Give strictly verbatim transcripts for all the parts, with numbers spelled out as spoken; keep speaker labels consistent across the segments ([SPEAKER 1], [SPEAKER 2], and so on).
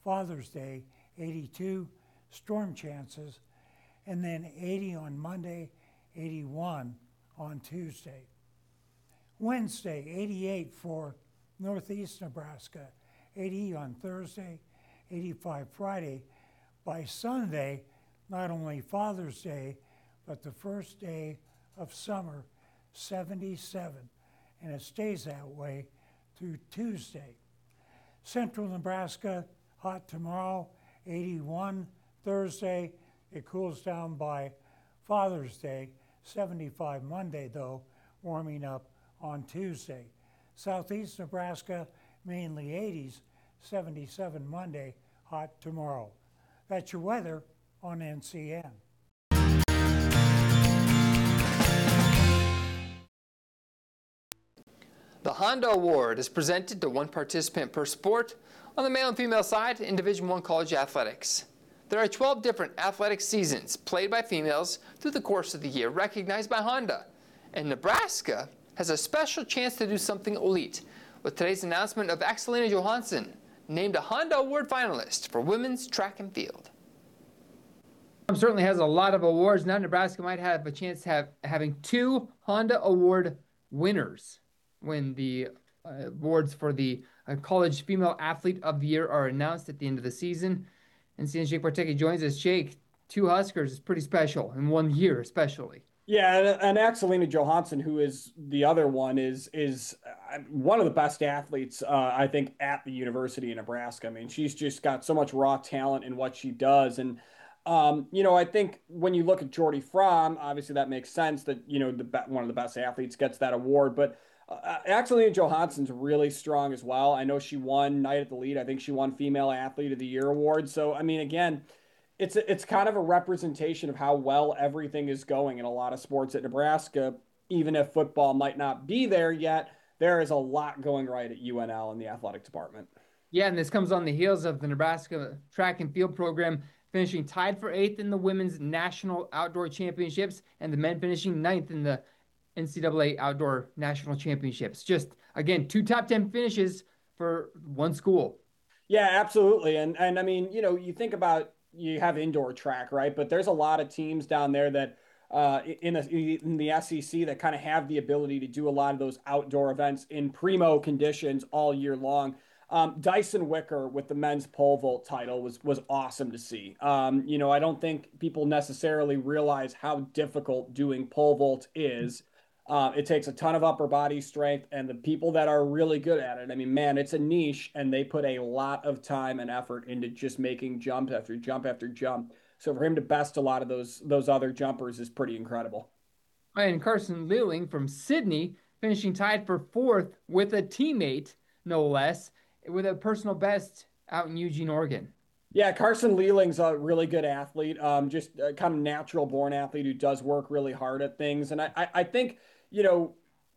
[SPEAKER 1] Father's Day, eighty-two storm chances, and then eighty on Monday, eighty-one on Tuesday. Wednesday, eighty-eight for northeast Nebraska, eighty on Thursday, eighty-five Friday. By Sunday, not only Father's Day, but the first day of summer, seventy-seven, and it stays that way through Tuesday. Central Nebraska, hot tomorrow, eighty-one Thursday. It cools down by Father's Day, seventy-five Monday though, warming up on Tuesday. Southeast Nebraska, mainly eighties, seventy-seven Monday, hot tomorrow. That's your weather on N C N.
[SPEAKER 2] The Honda Award is presented to one participant per sport on the male and female side in Division I college athletics. There are twelve different athletic seasons played by females through the course of the year recognized by Honda. And Nebraska has a special chance to do something elite with today's announcement of Axelina Johansson, named a Honda Award finalist for women's track and field.
[SPEAKER 3] Certainly has a lot of awards. Now Nebraska might have a chance to have having two Honda Award winners when the uh, awards for the uh, College Female Athlete of the Year are announced at the end of the season. And seeing Jake Bartecki joins us. Jake, two Huskers is pretty special in one year especially.
[SPEAKER 4] Yeah, and, and Axelina Johansson, who is the other one, is is uh, one of the best athletes, uh, I think, at the University of Nebraska. I mean, she's just got so much raw talent in what she does. And, um, you know, I think when you look at Jordy Fromm, obviously that makes sense that, you know, the one of the best athletes gets that award. But uh, Axelina Johansson's really strong as well. I know she won Night at the Lead. I think she won Female Athlete of the Year award. So, I mean, again, It's a, it's kind of a representation of how well everything is going in a lot of sports at Nebraska. Even if football might not be there yet, there is a lot going right at U N L in the athletic department.
[SPEAKER 3] Yeah, and this comes on the heels of the Nebraska track and field program finishing tied for eighth in the Women's National Outdoor Championships and the men finishing ninth in the N C double A Outdoor National Championships. Just, again, two top ten finishes for one school.
[SPEAKER 4] Yeah, absolutely. And, and I mean, you know, you think about you have indoor track, right? But there's a lot of teams down there that uh, in, the, in the S E C that kind of have the ability to do a lot of those outdoor events in primo conditions all year long. Um, Dyson Wicker with the men's pole vault title was was awesome to see. Um, you know, I don't think people necessarily realize how difficult doing pole vault is. Uh, it takes a ton of upper body strength, and the people that are really good at it, I mean, man, it's a niche, and they put a lot of time and effort into just making jump after jump after jump. So for him to best a lot of those those other jumpers is pretty incredible.
[SPEAKER 3] And Carson Leeling from Sydney finishing tied for fourth with a teammate, no less, with a personal best out in Eugene, Oregon.
[SPEAKER 4] Yeah, Carson Leeling's a really good athlete, um, just a kind of natural born athlete who does work really hard at things. And I, I, I think, you know,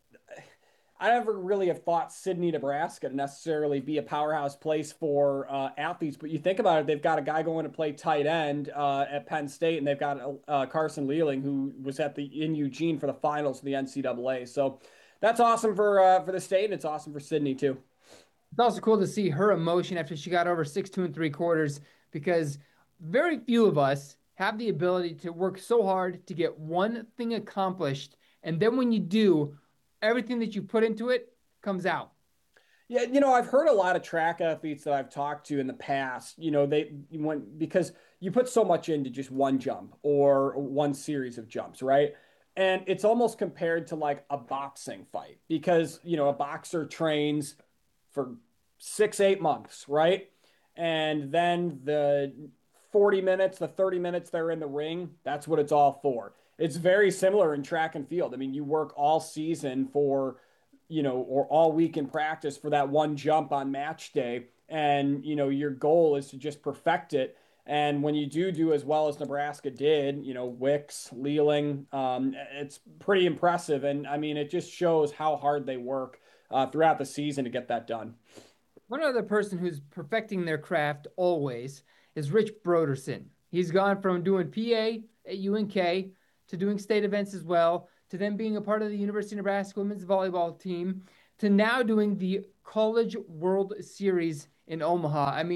[SPEAKER 4] I never really have thought Sydney, Nebraska to necessarily be a powerhouse place for uh, athletes, but you think about it, they've got a guy going to play tight end uh, at Penn State, and they've got uh, Carson Leeling, who was at the in Eugene for the finals of the N C double A. So that's awesome for uh, for the state, and it's awesome for Sydney too.
[SPEAKER 3] It's also cool to see her emotion after she got over six two and three quarters, because very few of us have the ability to work so hard to get one thing accomplished, and then when you do, everything that you put into it comes out.
[SPEAKER 4] Yeah, you know, I've heard a lot of track athletes that I've talked to in the past, you know, they went because you put so much into just one jump or one series of jumps, right? And it's almost compared to like a boxing fight because, you know, a boxer trains for six, eight months, right? And then the forty minutes, the thirty minutes they're in the ring, that's what it's all for. It's very similar in track and field. I mean, you work all season for, you know, or all week in practice for that one jump on match day. And, you know, your goal is to just perfect it. And when you do do as well as Nebraska did, you know, Wicks, Leeling, um, it's pretty impressive. And I mean, it just shows how hard they work uh, throughout the season to get that done.
[SPEAKER 3] One other person who's perfecting their craft always is Rich Broderson. He's gone from doing P A at U N K to doing state events as well, to then being a part of the University of Nebraska women's volleyball team, to now doing the College World Series in Omaha. I mean,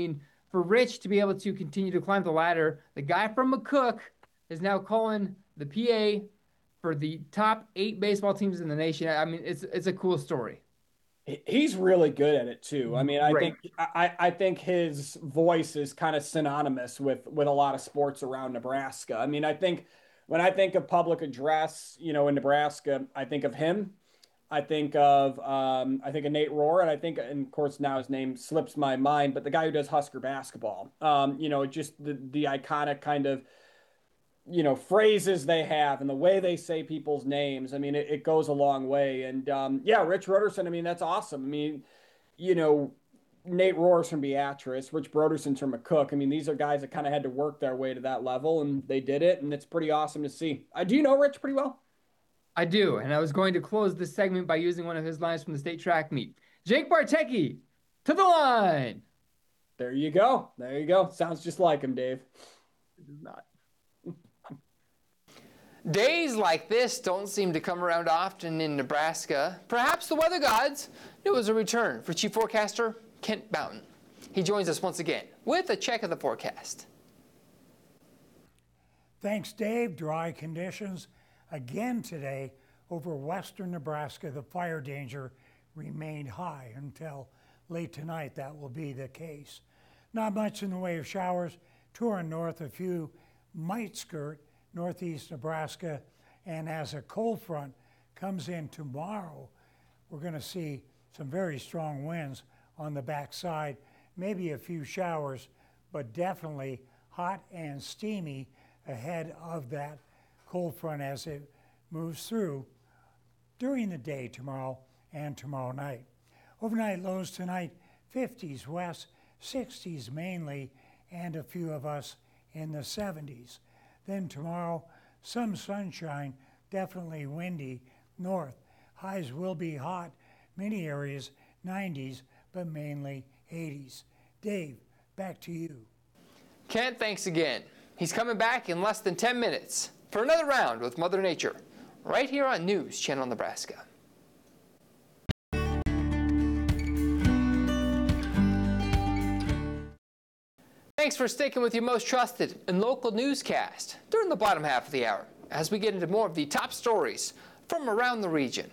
[SPEAKER 3] for Rich to be able to continue to climb the ladder. The guy from McCook is now calling the P A for the top eight baseball teams in the nation. I mean, it's it's a cool story.
[SPEAKER 4] He's really good at it too. I mean, I
[SPEAKER 3] Right.
[SPEAKER 4] think I, I think his voice is kind of synonymous with with a lot of sports around Nebraska. I mean, I think when I think of public address, you know, in Nebraska, I think of him. I think of um, I think of Nate Rohr, and I think, and of course now his name slips my mind, but the guy who does Husker basketball. Um, you know, just the the iconic kind of, you know, phrases they have and the way they say people's names. I mean, it, it goes a long way. And um, yeah, Rich Broderson, I mean, that's awesome. I mean, you know, Nate Rohr's from Beatrice, Rich Broderson's from McCook. I mean, these are guys that kind of had to work their way to that level, and they did it, and it's pretty awesome to see. Uh, do you know Rich pretty well?
[SPEAKER 3] I do, and I was going to close this segment by using one of his lines from the state track meet. Jake Bartecki, to the line.
[SPEAKER 4] There you go. There you go. Sounds just like him, Dave.
[SPEAKER 3] It does not.
[SPEAKER 2] Days like this don't seem to come around often in Nebraska. Perhaps the weather gods knew it was a return for Chief Forecaster Kent Boughton. He joins us once again with a check of the forecast.
[SPEAKER 1] Thanks, Dave. Dry conditions again today over western Nebraska. The fire danger remained high until late tonight. That will be the case. Not much in the way of showers. To our north, a few might skirt northeast Nebraska, and as a cold front comes in tomorrow, we're going to see some very strong winds on the backside, maybe a few showers, but definitely hot and steamy ahead of that cold front as it moves through during the day tomorrow and tomorrow night. Overnight lows tonight, fifties west, sixties mainly, and a few of us in the seventies. Then tomorrow, some sunshine, definitely windy north. Highs will be hot, many areas nineties, but mainly eighties. Dave, back to you.
[SPEAKER 2] Kent, thanks again. He's coming back in less than ten minutes for another round with Mother Nature, right here on News Channel Nebraska. Thanks for sticking with your most trusted and local newscast during the bottom half of the hour as we get into more of the top stories from around the region.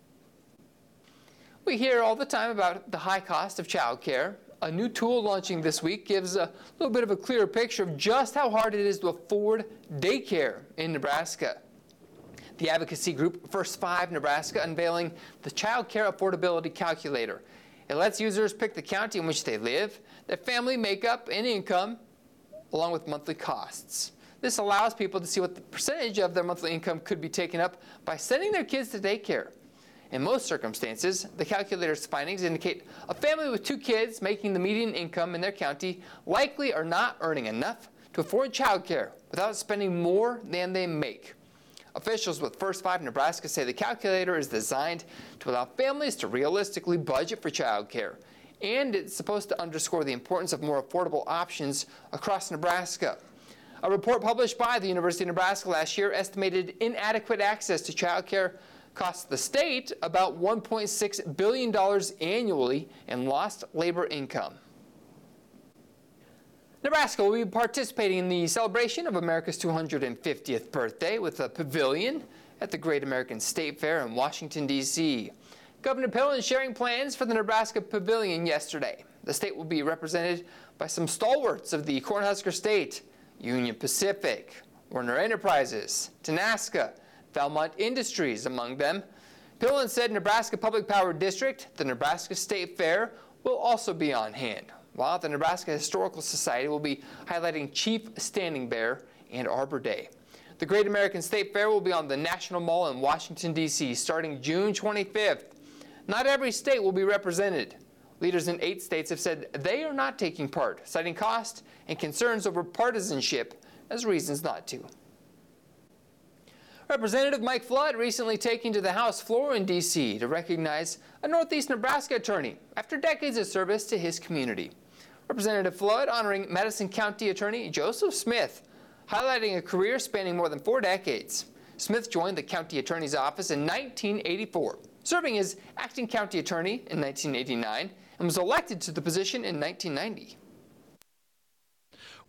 [SPEAKER 2] We hear all the time about the high cost of childcare. A new tool launching this week gives a little bit of a clearer picture of just how hard it is to afford daycare in Nebraska. The advocacy group First Five Nebraska unveiling the Child Care Affordability Calculator. It lets users pick the county in which they live, their family makeup and income, along with monthly costs. This allows people to see what the percentage of their monthly income could be taken up by sending their kids to daycare. In most circumstances, the calculator's findings indicate a family with two kids making the median income in their county likely are not earning enough to afford childcare without spending more than they make. Officials with First Five Nebraska say the calculator is designed to allow families to realistically budget for childcare, and it's supposed to underscore the importance of more affordable options across Nebraska. A report published by the University of Nebraska last year estimated inadequate access to childcare costs the state about one point six billion dollars annually in lost labor income. Nebraska will be participating in the celebration of America's two hundred fiftieth birthday with a pavilion at the Great American State Fair in Washington, D C Governor Pillen sharing plans for the Nebraska Pavilion yesterday. The state will be represented by some stalwarts of the Cornhusker State, Union Pacific, Werner Enterprises, Tenaska, Valmont Industries among them. Pillen said Nebraska Public Power District, the Nebraska State Fair, will also be on hand, while the Nebraska Historical Society will be highlighting Chief Standing Bear and Arbor Day. The Great American State Fair will be on the National Mall in Washington, D C starting June twenty-fifth. Not every state will be represented. Leaders in eight states have said they are not taking part, citing cost and concerns over partisanship as reasons not to. Representative Mike Flood recently taking to the House floor in D C to recognize a Northeast Nebraska attorney after decades of service to his community. Representative Flood honoring Madison County Attorney Joseph Smith, highlighting a career spanning more than four decades. Smith joined the county attorney's office in nineteen eighty-four, serving as acting county attorney in nineteen eighty-nine, and was elected to the position in nineteen ninety.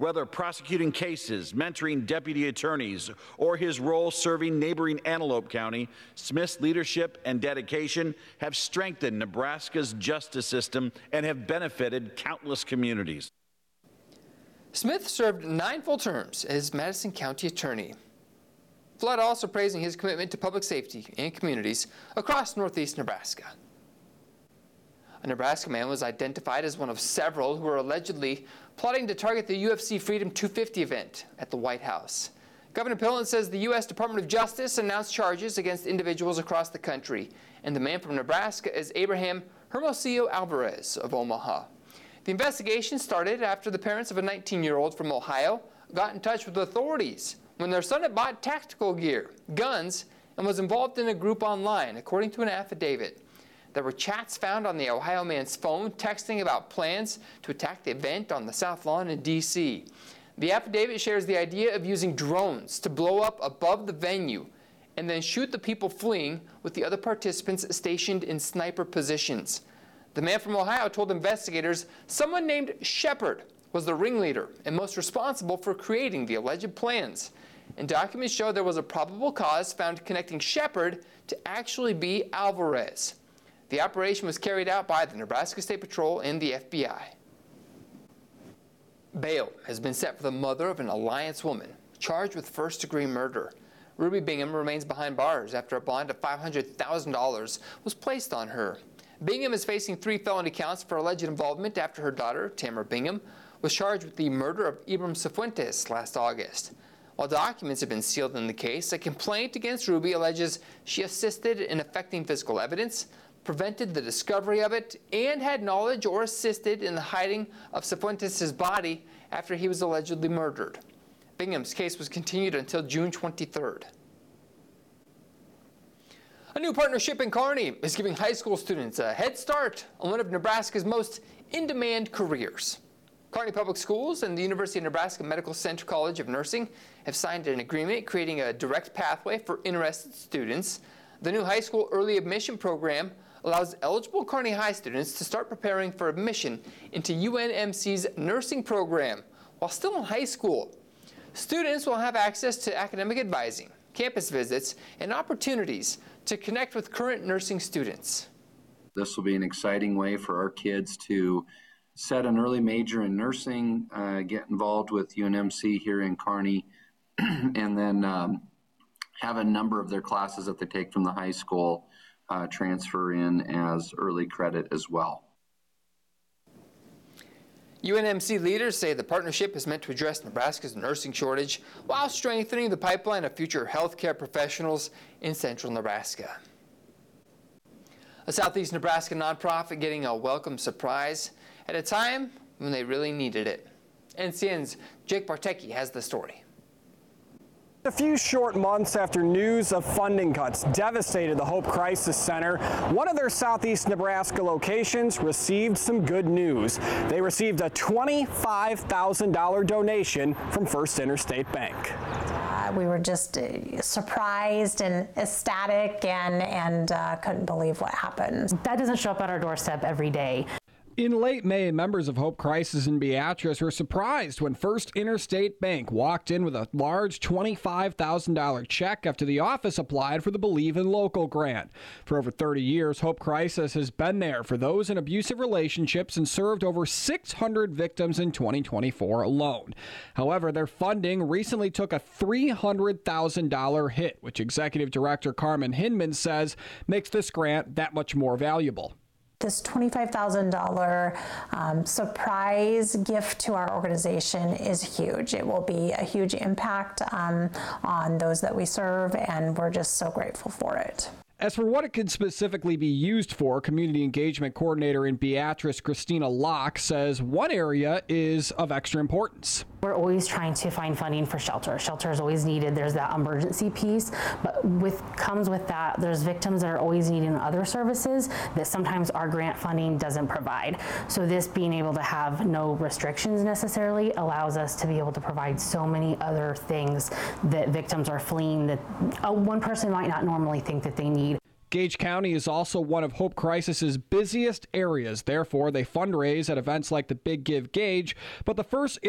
[SPEAKER 5] Whether prosecuting cases, mentoring deputy attorneys, or his role serving neighboring Antelope County, Smith's leadership and dedication have strengthened Nebraska's justice system and have benefited countless communities.
[SPEAKER 2] Smith served nine full terms as Madison County Attorney. Flood also praising his commitment to public safety and communities across northeast Nebraska. A Nebraska man was identified as one of several who were allegedly plotting to target the U F C Freedom two fifty event at the White House. Governor Pillen says the U S Department of Justice announced charges against individuals across the country, and the man from Nebraska is Abraham Hermosillo Alvarez of Omaha. The investigation started after the parents of a nineteen-year-old from Ohio got in touch with authorities when their son had bought tactical gear, guns, and was involved in a group online, according to an affidavit. There were chats found on the Ohio man's phone texting about plans to attack the event on the South Lawn in D C The affidavit shares the idea of using drones to blow up above the venue and then shoot the people fleeing with the other participants stationed in sniper positions. The man from Ohio told investigators someone named Shepard was the ringleader and most responsible for creating the alleged plans. And documents show there was a probable cause found connecting Shepard to actually be Alvarez. The operation was carried out by the Nebraska State Patrol and the F B I. Bail has been set for the mother of an Alliance woman charged with first-degree murder. Ruby Bingham remains behind bars after a bond of five hundred thousand dollars was placed on her. Bingham is facing three felony counts for alleged involvement after her daughter, Tamara Bingham, was charged with the murder of Ibram Cifuentes last August. While documents have been sealed in the case, a complaint against Ruby alleges she assisted in affecting physical evidence, prevented the discovery of it, and had knowledge or assisted in the hiding of Cifuentes' body after he was allegedly murdered. Bingham's case was continued until June twenty-third. A new partnership in Kearney is giving high school students a head start on one of Nebraska's most in-demand careers. Kearney Public Schools and the University of Nebraska Medical Center College of Nursing have signed an agreement creating a direct pathway for interested students. The new high school early admission program allows eligible Kearney High students to start preparing for admission into U N M C's nursing program while still in high school. Students will have access to academic advising, campus visits, and opportunities to connect with current nursing students.
[SPEAKER 6] This will be an exciting way for our kids to set an early major in nursing, uh, get involved with U N M C here in Kearney, and then um, have a number of their classes that they take from the high school uh, transfer in as early credit as well.
[SPEAKER 2] U N M C leaders say the partnership is meant to address Nebraska's nursing shortage while strengthening the pipeline of future healthcare professionals in central Nebraska. A Southeast Nebraska nonprofit getting a welcome surprise at a time when they really needed it. N C N's Jake Bartecki has the story.
[SPEAKER 7] A few short months after news of funding cuts devastated the Hope Crisis Center, one of their Southeast Nebraska locations received some good news. They received a twenty-five thousand dollar donation from First Interstate Bank.
[SPEAKER 8] Uh, we were just uh, surprised and ecstatic and, and uh, couldn't believe what happened.
[SPEAKER 9] That doesn't show up at our doorstep every day.
[SPEAKER 7] In late May, members of Hope Crisis in Beatrice were surprised when First Interstate Bank walked in with a large twenty-five thousand dollar check after the office applied for the Believe in Local grant. For over thirty years, Hope Crisis has been there for those in abusive relationships and served over six hundred victims in twenty twenty-four alone. However, their funding recently took a three hundred thousand dollar hit, which Executive Director Carmen Hinman says makes this grant that much more valuable.
[SPEAKER 8] This twenty-five thousand dollar um, surprise gift to our organization is huge. It will be a huge impact um, on those that we serve, and we're just so grateful for it.
[SPEAKER 7] As for what it could specifically be used for, Community Engagement Coordinator in Beatrice, Christina Locke, says one area is of extra importance.
[SPEAKER 9] We're always trying to find funding for shelter. Shelter is always needed. There's that emergency piece, but with comes with that, there's victims that are always needing other services that sometimes our grant funding doesn't provide. So this being able to have no restrictions necessarily allows us to be able to provide so many other things that victims are fleeing that uh, one person might not normally think that they need.
[SPEAKER 7] Gage County is also one of Hope Crisis's busiest areas. Therefore, they fundraise at events like the Big Give Gage, but the First